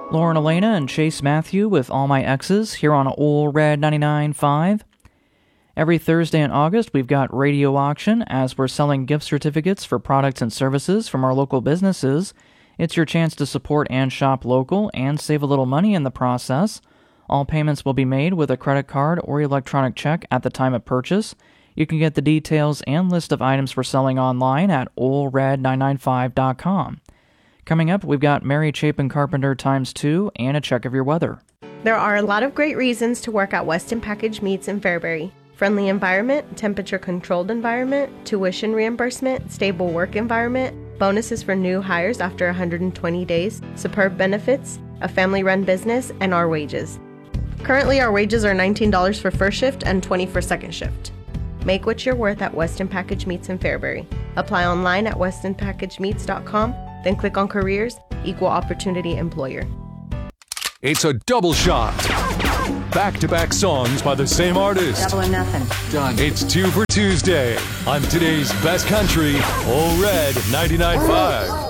Lauren Elena and Chase Matthew with All My Exes here on Ole Red 99.5. Every Thursday in August, we've got Radio Auction as we're selling gift certificates for products and services from our local businesses. It's your chance to support and shop local and save a little money in the process. All payments will be made with a credit card or electronic check at the time of purchase. You can get the details and list of items we're selling online at olered995.com. Coming up, we've got Mary Chapin Carpenter ×2 and a check of your weather. There are a lot of great reasons to work at Weston Package Meats in Fairbury. Friendly environment, temperature-controlled environment, tuition reimbursement, stable work environment, bonuses for new hires after 120 days, superb benefits, a family-run business, and our wages. Currently, our wages are $19 for first shift and $20 for second shift. Make what you're worth at Weston Package Meats in Fairbury. Apply online at westonpackagemeats.com, then click on Careers, Equal Opportunity Employer. It's a double shot. Back-to-back songs by the same artist. Double or nothing. Done. It's 2 for Tuesday on today's best country, Ole Red 99.5.